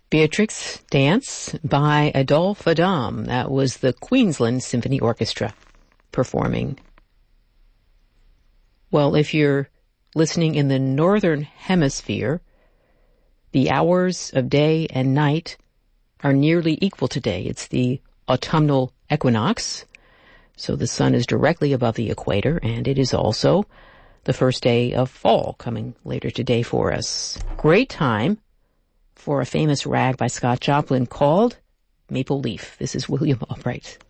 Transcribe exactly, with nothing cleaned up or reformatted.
Beatrix Dance by Adolphe Adam. That was the Queensland Symphony Orchestra performing. Well, if you're listening in the northern hemisphere, the hours of day and night are nearly equal today. It's the autumnal equinox, so the sun is directly above the equator, and it is also the first day of fall coming later today for us. Great time for a famous rag by Scott Joplin called Maple Leaf. This is William Albright.